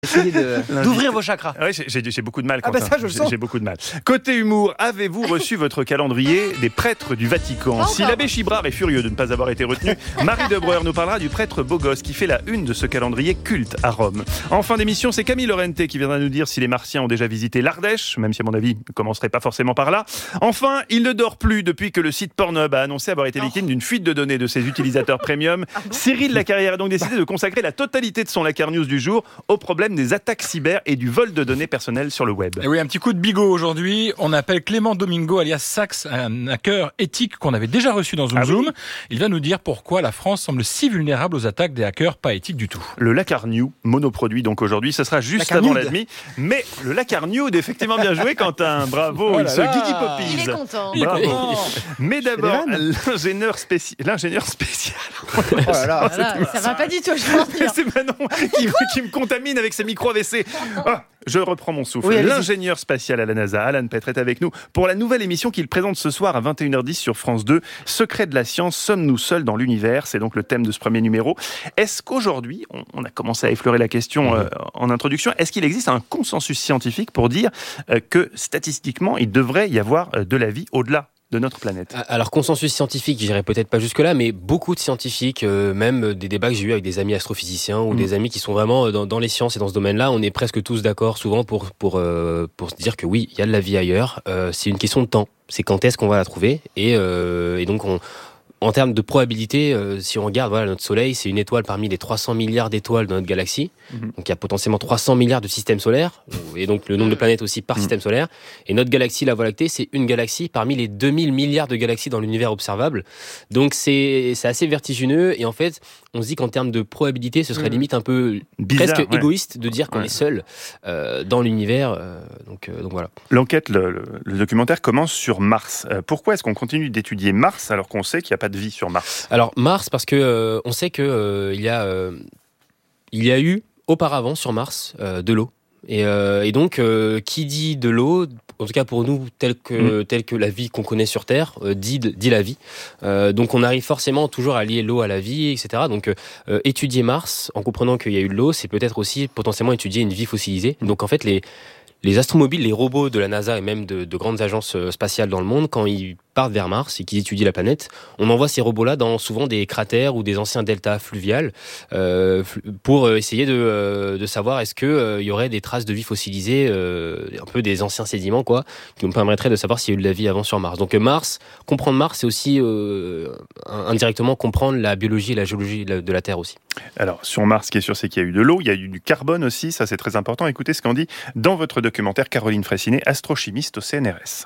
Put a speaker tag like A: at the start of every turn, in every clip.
A: Essayez d'ouvrir vos chakras.
B: Ouais, j'ai beaucoup de mal.
A: Ah bah ça, je le sens.
B: J'ai beaucoup de mal. Côté humour, avez-vous reçu votre calendrier des prêtres du Vatican ? Si l'abbé Chibrard est furieux de ne pas avoir été retenu, Marie Debreuer nous parlera du prêtre beau gosse qui fait la une de ce calendrier culte à Rome. En fin d'émission, c'est Camille Lorente qui viendra nous dire si les Martiens ont déjà visité l'Ardèche, même si à mon avis, ne commencerait pas forcément par là. Enfin, il ne dort plus depuis que le site Pornhub a annoncé avoir été victime d'une fuite de données de ses utilisateurs premium. Cyril Lacarrière a donc décidé de consacrer la totalité de son Lacar News du jour au problème des attaques cyber et du vol de données personnelles sur le web.
C: Et oui, un petit coup de bigot aujourd'hui. On appelle Clément Domingo alias Sax, un hacker éthique qu'on avait déjà reçu dans Zoom Zoom. Il va nous dire pourquoi la France semble si vulnérable aux attaques des hackers pas éthiques du tout.
B: Le Lacar New, monoproduit donc aujourd'hui, ce sera juste avant la demi. Mais le Lacar New, effectivement bien joué Quentin, bravo, il se Guigui Poppies.
D: Il est content.
B: Bravo. Mais d'abord, l'ingénieur spécial.
A: Oh là là.
D: Ça va pas du tout, je pense.
B: C'est Manon qui me contamine avec ses micro-AVC. Je reprends mon souffle.
A: Oui,
B: l'ingénieur spatial à la NASA, Alan Petre, est avec nous pour la nouvelle émission qu'il présente ce soir à 21h10 sur France 2. Secret de la science, sommes-nous seuls dans l'univers ? C'est donc le thème de ce premier numéro. Est-ce qu'aujourd'hui, on a commencé à effleurer la question en introduction, est-ce qu'il existe un consensus scientifique pour dire que statistiquement, il devrait y avoir de la vie au-delà de notre planète?
E: Alors, consensus scientifique, j'irai peut-être pas jusque-là, mais beaucoup de scientifiques, même des débats que j'ai eu avec des amis astrophysiciens ou des amis qui sont vraiment dans les sciences et dans ce domaine-là, on est presque tous d'accord souvent pour se dire que oui, il y a de la vie ailleurs. C'est une question de temps. C'est quand est-ce qu'on va la trouver et donc en termes de probabilité, si on regarde notre Soleil, c'est une étoile parmi les 300 milliards d'étoiles dans notre galaxie. Donc il y a potentiellement 300 milliards de systèmes solaires, et donc le nombre de planètes aussi par système solaire. Et notre galaxie, la Voie lactée, c'est une galaxie parmi les 2000 milliards de galaxies dans l'univers observable. Donc c'est assez vertigineux, et en fait, on se dit qu'en termes de probabilité, ce serait limite un peu bizarre, presque égoïste de dire qu'on est seul dans l'univers. Donc voilà.
B: L'enquête, le documentaire commence sur Mars. Pourquoi est-ce qu'on continue d'étudier Mars alors qu'on sait qu'il n'y a pas de vie sur Mars ?
E: Alors Mars, parce que on sait que il y a eu auparavant sur Mars de l'eau. Et donc qui dit de l'eau, en tout cas pour nous, telle que la vie qu'on connaît sur Terre, dit la vie. Donc on arrive forcément toujours à lier l'eau à la vie, etc. Donc étudier Mars, en comprenant qu'il y a eu de l'eau, c'est peut-être aussi potentiellement étudier une vie fossilisée. Donc en fait les astromobiles, les robots de la NASA et même de grandes agences spatiales dans le monde, quand ils partent vers Mars et qu'ils étudient la planète, on envoie ces robots-là dans souvent des cratères ou des anciens deltas fluviales pour essayer de savoir est-ce qu'il y aurait des traces de vie fossilisée, un peu des anciens sédiments, qui nous permettraient de savoir s'il y a eu de la vie avant sur Mars. Donc comprendre Mars, c'est aussi indirectement comprendre la biologie et la géologie de la Terre aussi.
B: Alors, sur Mars, ce qui est sûr, c'est qu'il y a eu de l'eau, il y a eu du carbone aussi, ça c'est très important. Écoutez ce qu'en dit dans votre documentaire Caroline Fraissinet, astrochimiste au CNRS.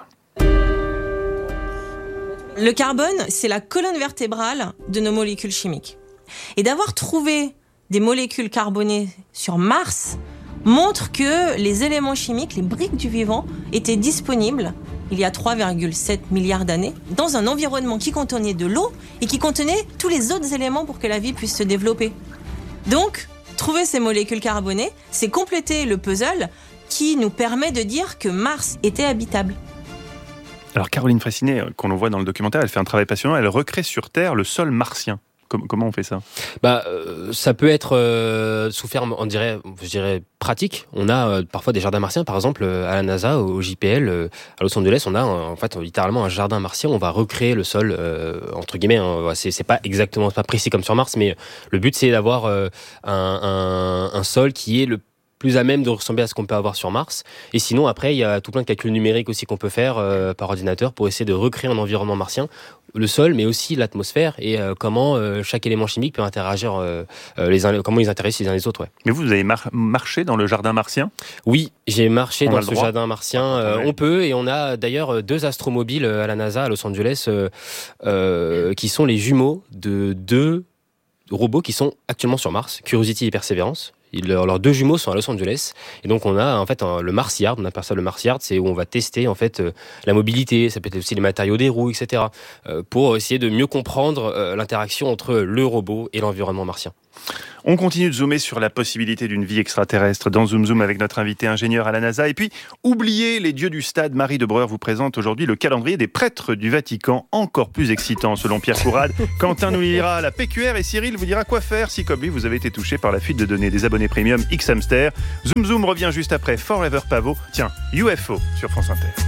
F: Le carbone, c'est la colonne vertébrale de nos molécules chimiques. Et d'avoir trouvé des molécules carbonées sur Mars montre que les éléments chimiques, les briques du vivant, étaient disponibles il y a 3,7 milliards d'années dans un environnement qui contenait de l'eau et qui contenait tous les autres éléments pour que la vie puisse se développer. Donc, trouver ces molécules carbonées, c'est compléter le puzzle qui nous permet de dire que Mars était habitable.
B: Alors Caroline Fraissinet, qu'on le voit dans le documentaire, elle fait un travail passionnant, elle recrée sur Terre le sol martien. Comment on fait ça ?
E: Ça peut être sous forme, je dirais pratique. On a parfois des jardins martiens, par exemple à la NASA, au JPL, à Los Angeles, on a en fait littéralement un jardin martien. On va recréer le sol entre guillemets. C'est pas précis comme sur Mars, mais le but c'est d'avoir un sol qui est le plus à même de ressembler à ce qu'on peut avoir sur Mars. Et sinon, après, il y a tout plein de calculs numériques aussi qu'on peut faire par ordinateur pour essayer de recréer un environnement martien, le sol, mais aussi l'atmosphère et comment chaque élément chimique peut interagir, comment ils interagissent les uns les autres. Ouais.
B: Mais vous avez marché dans le jardin martien ?
E: Oui, j'ai marché dans ce jardin martien. On peut, et on a d'ailleurs 2 astromobiles à la NASA, à Los Angeles, qui sont les jumeaux de 2 robots qui sont actuellement sur Mars, Curiosity et Perseverance. Leurs 2 jumeaux sont à Los Angeles, et donc on a en fait le Mars Yard. On appelle ça le Mars Yard, c'est où on va tester en fait la mobilité, ça peut être aussi les matériaux des roues, etc. Pour essayer de mieux comprendre l'interaction entre le robot et l'environnement martien.
B: On continue de zoomer sur la possibilité d'une vie extraterrestre dans Zoom Zoom avec notre invité ingénieur à la NASA. Et puis, oubliez les dieux du stade. Marie de Breuer vous présente aujourd'hui le calendrier des prêtres du Vatican, encore plus excitant selon Pierre Courade. Quentin nous lira la PQR et Cyril vous dira quoi faire si, comme lui, vous avez été touché par la fuite de données des abonnés premium X-Hamster. Zoom Zoom revient juste après Forever Pavot. Tiens, UFO sur France Inter.